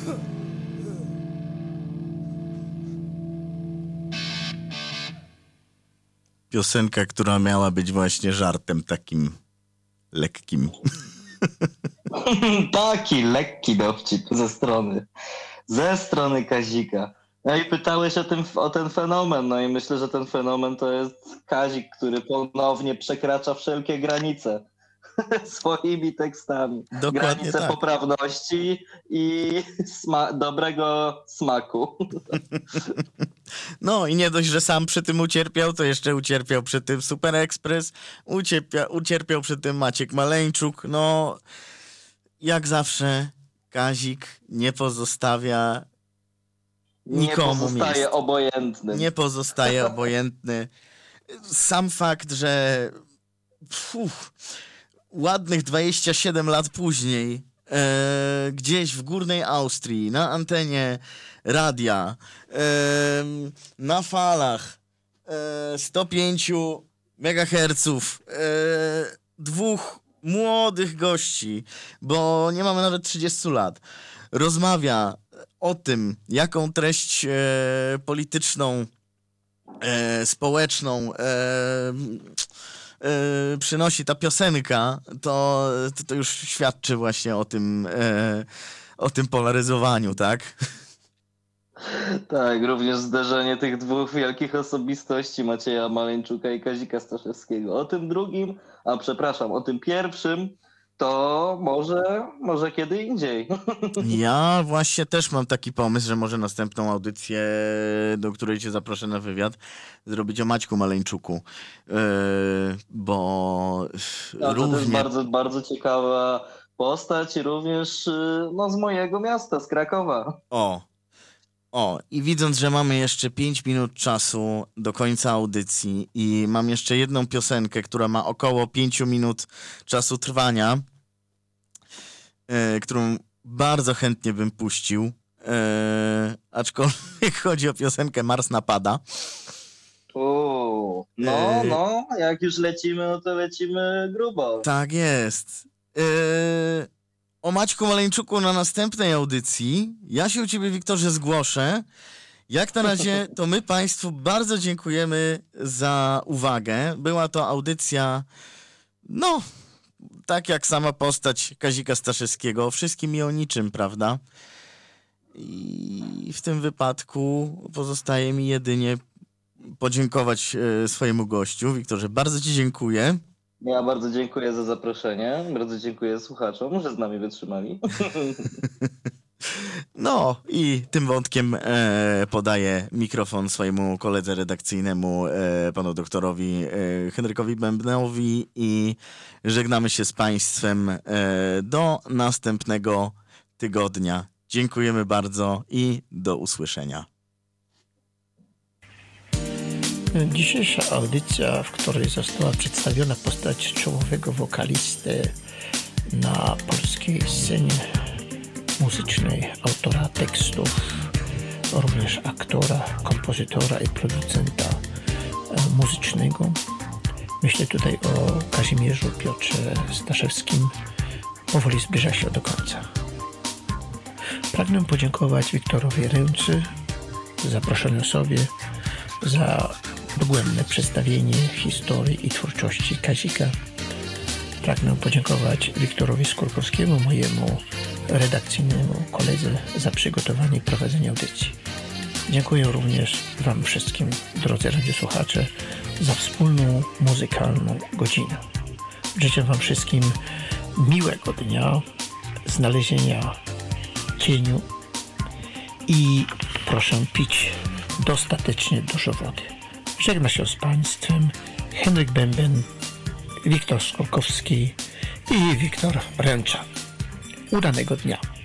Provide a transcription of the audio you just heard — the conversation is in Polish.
Piosenka, która miała być właśnie żartem takim lekkim. Taki lekki dowcip ze strony Kazika. No i pytałeś o ten fenomen, no i myślę, że ten fenomen to jest Kazik, który ponownie przekracza wszelkie granice swoimi tekstami. Dokładnie granice tak. poprawności i dobrego smaku. No i nie dość, że sam przy tym ucierpiał, to jeszcze ucierpiał przy tym Super Express, ucierpiał przy tym Maciek Maleńczuk. No, jak zawsze Kazik nie pozostawia nikomu miejsca. Nie pozostaje obojętny. Sam fakt, że ładnych 27 lat później gdzieś w górnej Austrii, na antenie radia, na falach 105 MHz, dwóch młodych gości, bo nie mamy nawet 30 lat, rozmawia o tym, jaką treść polityczną, społeczną przynosi ta piosenka, to już świadczy właśnie o tym polaryzowaniu, tak? Tak, również zderzenie tych dwóch wielkich osobistości, Macieja Maleńczuka i Kazika Staszewskiego. O tym drugim, o tym pierwszym, to może kiedy indziej. Ja właśnie też mam taki pomysł, że może następną audycję, do której cię zaproszę na wywiad, zrobić o Maćku Maleńczuku, bo no, równie... To jest bardzo, bardzo ciekawa postać, również z mojego miasta, z Krakowa. I widząc, że mamy jeszcze 5 minut czasu do końca audycji i mam jeszcze jedną piosenkę, która ma około 5 minut czasu trwania, którą bardzo chętnie bym puścił, aczkolwiek chodzi o piosenkę Mars napada. Jak już lecimy, no to lecimy grubo. Tak jest. O Maćku Maleńczuku na następnej audycji. Ja się u ciebie, Wiktorze, zgłoszę. Jak na razie, to my państwu bardzo dziękujemy za uwagę. Była to audycja, tak jak sama postać Kazika Staszewskiego, o wszystkim i o niczym, prawda? I w tym wypadku pozostaje mi jedynie podziękować swojemu gościu. Wiktorze, bardzo ci dziękuję. Ja bardzo dziękuję za zaproszenie. Bardzo dziękuję słuchaczom, że z nami wytrzymali. No i tym wątkiem podaję mikrofon swojemu koledze redakcyjnemu, panu doktorowi Henrykowi Bębnowi i żegnamy się z państwem do następnego tygodnia. Dziękujemy bardzo i do usłyszenia. Dzisiejsza audycja, w której została przedstawiona postać czołowego wokalisty na polskiej scenie muzycznej, autora tekstów, również aktora, kompozytora i producenta muzycznego. Myślę tutaj o Kazimierzu Piotrze Staszewskim. Powoli zbliża się do końca. Pragnę podziękować Wiktorowi Ręcy, zaproszeniu sobie, za dogłębne przedstawienie historii i twórczości Kazika. Pragnę podziękować Wiktorowi Skórkowskiemu, mojemu redakcyjnemu koledze, za przygotowanie i prowadzenie audycji. Dziękuję również wam wszystkim, drodzy radiosłuchacze, za wspólną muzykalną godzinę. Życzę wam wszystkim miłego dnia, znalezienia cieniu i proszę pić dostatecznie dużo wody. Żegna się z państwem Henryk Bęben, Wiktor Skórkowski i Wiktor Ręcza. Udanego dnia.